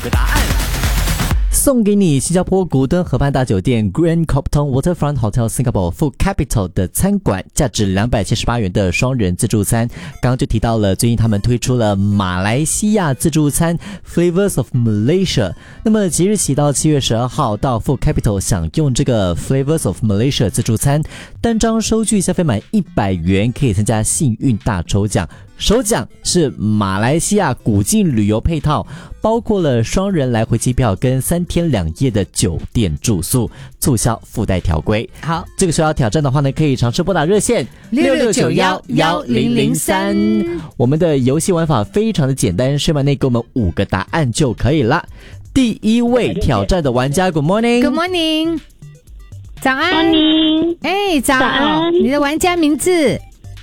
个答案。送给你新加坡古敦河畔大酒店 Grand Copthorne Waterfront Hotel Singapore Food Capital 的餐馆，价值278元的双人自助餐。刚刚就提到了，最近他们推出了马来西亚自助餐 Flavors of Malaysia。那么即日起到7月12号到 Food Capital 享用这个 Flavors of Malaysia 自助餐，单张收据消费满100元可以参加幸运大抽奖。首奖是马来西亚古晋旅游配套，包括了双人来回机票跟3天2夜的酒店住宿，促销附带条规。 好， 这个时候要挑战的话呢，可以尝试拨打热线66911003。我们的游戏玩法非常的简单，睡满内给我们5个答案就可以了。第一位挑战的玩家 ，Good morning，Good morning， 早安 ，Morning， 哎，早安，你的玩家名字？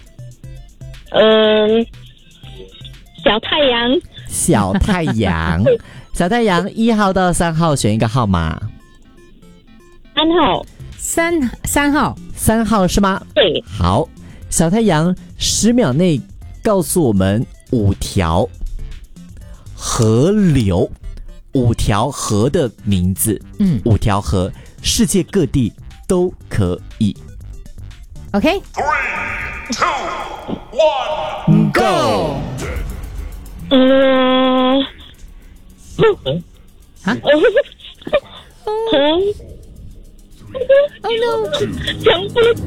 小太阳， 小太阳，小太阳1号到3号选一个号码。 3号 3号 ，3号是吗？ 对。 好，小太阳10秒内告诉我们5条河流，5条河的名字，5条河，世界各地都可以。 OK， 3, 2, 1, Go！ Oh no！ 想不到。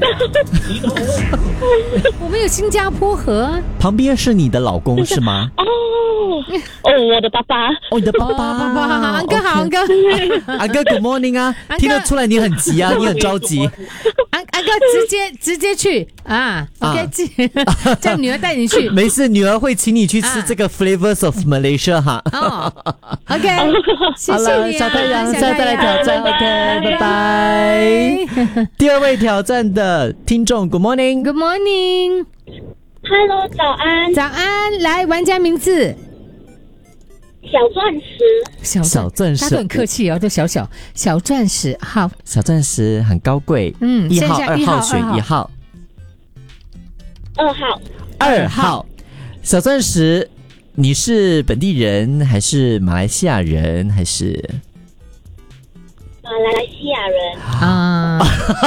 我们有新加坡河， 旁边是你的老公是吗？ 我的爸爸。 哦，你的爸爸， 安哥好，安哥， 安哥 Good morning 啊，听得出来你很急啊，你很着急。 安哥直接去啊 ，OK， 叫女儿带你去。 没事，女儿会请你去吃这个 Flavors of Malaysia 哈。 哦 ，OK， 谢谢你啊， 小太阳，下次再来挑战 ，OK， 拜拜。第二位挑战的听众 ，Good morning，Good morning。Hello， 早安。 早安，来，玩家名字。 小钻石， 小钻石， 他都很客气哦，都小钻石。好， 小钻石很高贵。1号、2号选1号。2号，小钻石，你是本地人还是马来西亚人还是？ 马来西亚人啊，